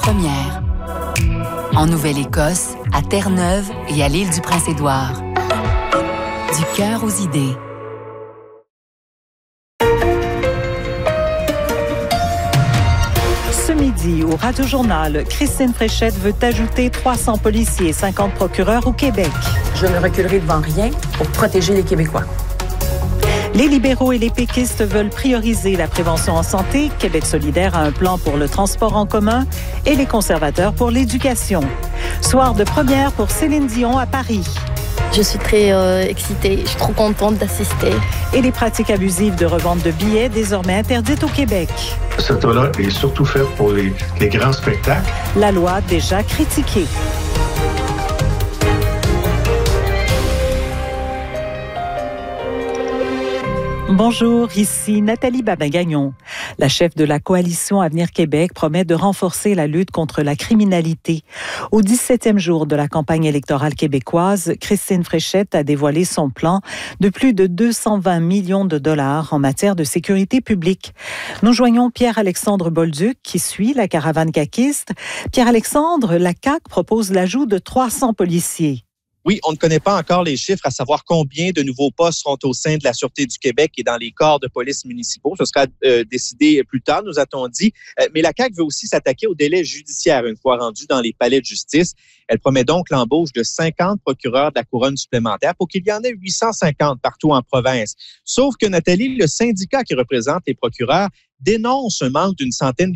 Première. En Nouvelle-Écosse, à Terre-Neuve et à l'île du Prince-Édouard. Du cœur aux idées. Ce midi, au Radio-Journal, Christine Fréchette veut ajouter 300 policiers et 50 procureurs au Québec. Je ne reculerai devant rien pour protéger les Québécois. Les libéraux et les péquistes veulent prioriser la prévention en santé. Québec solidaire a un plan pour le transport en commun et les conservateurs pour l'éducation. Soir de première pour Céline Dion à Paris. Je suis très excitée, je suis trop contente d'assister. Et les pratiques abusives de revente de billets désormais interdites au Québec. Cette loi est surtout faite pour les grands spectacles. La loi déjà critiquée. Bonjour, ici Nathalie Babin-Gagnon. La chef de la coalition Avenir Québec promet de renforcer la lutte contre la criminalité. Au 17e jour de la campagne électorale québécoise, Christine Fréchette a dévoilé son plan de plus de 220 millions de dollars en matière de sécurité publique. Nous joignons Pierre-Alexandre Bolduc qui suit la caravane caquiste. Pierre-Alexandre, la CAQ propose l'ajout de 300 policiers. Oui, on ne connaît pas encore les chiffres à savoir combien de nouveaux postes seront au sein de la Sûreté du Québec et dans les corps de police municipaux. Ce sera décidé plus tard, nous a-t-on dit. Mais la CAQ veut aussi s'attaquer au délai judiciaire une fois rendu dans les palais de justice. Elle promet donc l'embauche de 50 procureurs de la couronne supplémentaire pour qu'il y en ait 850 partout en province. Sauf que, Nathalie, le syndicat qui représente les procureurs dénonce un manque d'une centaine